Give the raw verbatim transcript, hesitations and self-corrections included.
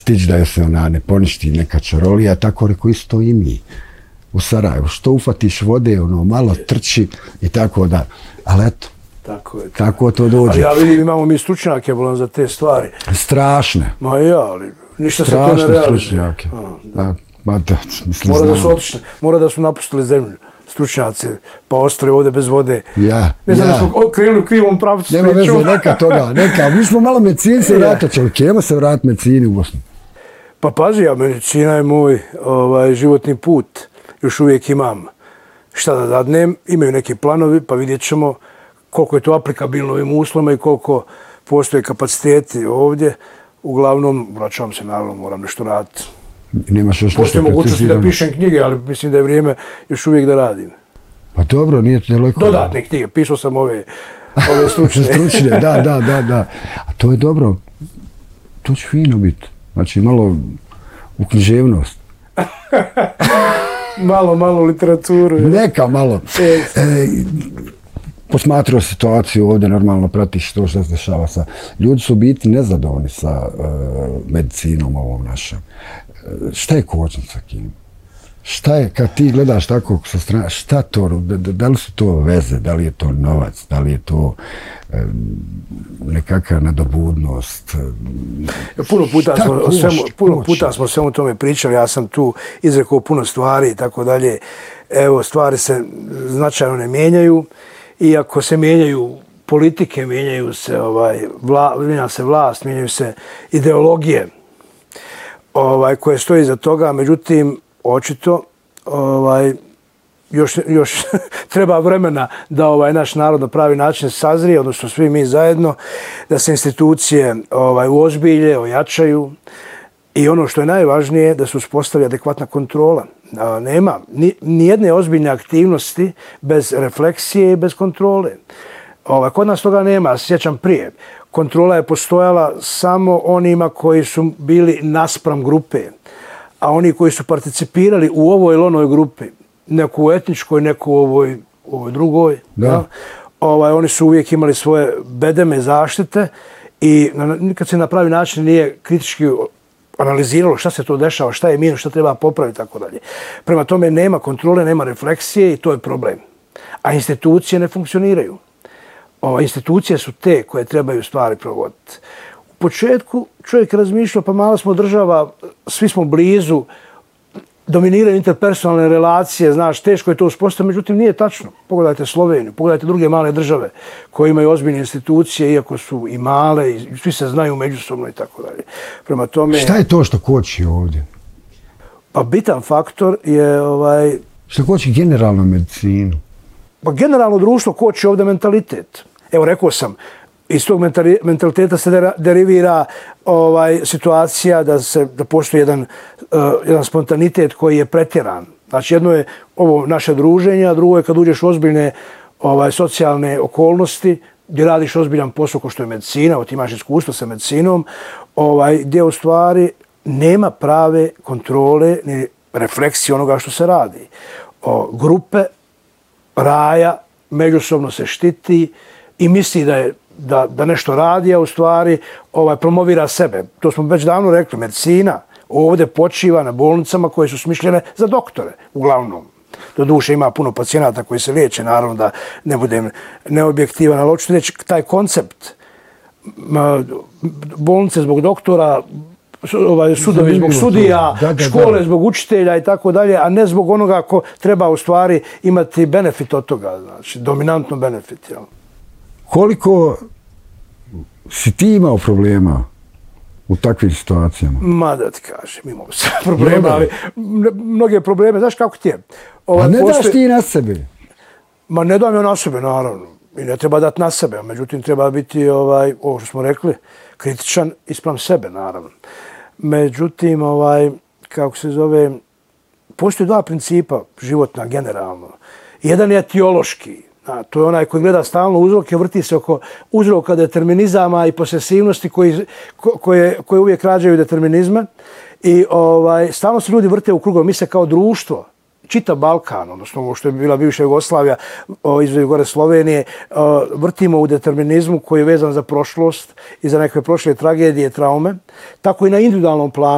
stići da se ona ne poništi neka čarolija, tako reko isto i mi u Sarajevu. Što ufatiš vode, ono malo trči i tako da. Ali eto, tako, je, tako to dođe. Ali ja vidim, imamo mi stručnjake bolan za te stvari. Strašne. Ma ja, ali ništa Strašne se to ne realizuje. stručnjake. Da, ma da, mislim, mora da su otišli, mora da su napustili zemlju. Stručnjaci, pa ostali ovdje bez vode. Ja, ne znam ja. da smo krenuli u krivom pravcu. Nema veze, neka toga, neka. Mi smo malo medicini se vratačali. Kjema se vratiti medicini u Bosnu? Pa pazi, ja, medicina je moj ovaj, životni put. Još uvijek imam šta da dadnem. Imaju neki planovi, pa vidjet ćemo koliko je to aplikabilno ovim uslovima i koliko postoje kapaciteti ovdje. Uglavnom, vraćam se, naravno, moram nešto raditi. Nemaš još postoje mogućnosti da pišem knjige, ali mislim da je vrijeme još uvijek da radim. Pa dobro, nije to daleko. Dodatne knjige, pisao sam ove, ove stručne. stručne, da, da, da, da. A to je dobro. To će fino biti. Znači, malo u književnost. malo, malo literaturu. Neka malo. E, posmatrao situaciju ovdje, normalno pratiš to što se dešava sa... Ljudi su biti nezadovoljni sa uh, medicinom ovom našom. Šta je kočnica kim? Šta je, kad ti gledaš tako sa strane, šta to, da, da li su to veze, da li je to novac, da li je to um, nekakva nadobudnost? Ja, puno puta smo o svemu, puno puta smo o svemu tome pričali, ja sam tu izrekao puno stvari i tako dalje. Evo, stvari se značajno ne mijenjaju, iako se mijenjaju politike, mijenjaju se, ovaj, vla, mijenja se vlast, mijenjaju se ideologije ovaj, koje stoji iza toga, međutim, očito ovaj, još, još treba vremena da ovaj naš narod na pravi način sazrije, odnosno svi mi zajedno, da se institucije ovaj, uozbilje, ojačaju i ono što je najvažnije, da se uspostavi adekvatna kontrola. A, nema ni, ni jedne ozbiljne aktivnosti bez refleksije i bez kontrole. Ovaj, kod nas toga nema, sjećam prije. Kontrola je postojala samo onima koji su bili naspram grupe, a oni koji su participirali u ovoj ili onoj grupi, neku u etničkoj, neku u ovoj, ovoj drugoj, da. Ja, ovaj, oni su uvijek imali svoje bedeme zaštite i nikad se na pravi način nije kritički analiziralo šta se to dešava, šta je minus, šta treba popraviti, tako dalje. Prema tome nema kontrole, nema refleksije i to je problem. A institucije ne funkcioniraju. Ova, institucije su te koje trebaju stvari provoditi. U početku čovjek razmišljao, pa malo smo država, svi smo blizu, dominiraju interpersonalne relacije, znaš, teško je to uspostaviti, međutim nije tačno. Pogledajte Sloveniju, pogledajte druge male države koje imaju ozbiljne institucije, iako su i male, i svi se znaju međusobno i tako dalje. Prema tome... Šta je to što koči ovdje? Pa bitan faktor je... Ovaj, što koči generalno medicinu? Pa generalno društvo koči ovdje mentalitet. Evo, rekao sam, iz tog mentaliteta se derivira ovaj, situacija da, se, da postoji jedan, uh, jedan spontanitet koji je pretjeran. Znači, jedno je ovo naše druženje, a drugo je kad uđeš u ozbiljne ovaj, socijalne okolnosti, gdje radiš ozbiljan posao kao što je medicina, o ti imaš iskustvo sa medicinom, ovaj, gdje u stvari nema prave kontrole ni refleksije onoga što se radi. O, grupe, raja, međusobno se štiti i misli da je Da, da nešto radi, a u stvari ovaj, promovira sebe. To smo već davno rekli, medicina ovdje počiva na bolnicama koje su smišljene za doktore, uglavnom. Doduše ima puno pacijenata koji se liječe, naravno da ne budem neobjektivan, ali hoću reći taj koncept bolnice zbog doktora, ovaj, sudovi zbog sudija, da, da, škole da. Zbog učitelja i tako dalje, a ne zbog onoga ko treba u stvari imati benefit od toga, znači dominantno benefit. Jel? Koliko si ti imao problema u takvim situacijama? Ma da ti kažem, imao sam problema, ali mnoge probleme, znaš kako ti je? Ovaj, a ne postoji... daš ti na sebe? Ma ne dam ja na sebe, naravno. I ne treba dati na sebe, međutim treba biti, ovaj, ovo što smo rekli, kritičan ispram sebe, naravno. Međutim, ovaj, kako se zove, postoji dva principa životna, generalno. Jedan je etiološki. A, to je onaj koji gleda stalno uzroke, vrti se oko uzroka determinizama i posesivnosti koji, koje, koje uvijek rađaju determinizme. I ovaj, stalno se ljudi vrte u krugom. Mi se kao društvo, čitav Balkan, odnosno ovo što je bila bivša Jugoslavija, između gore Slovenije, o, vrtimo u determinizmu koji je vezan za prošlost i za neke prošle tragedije, traume. Tako i na individualnom planu.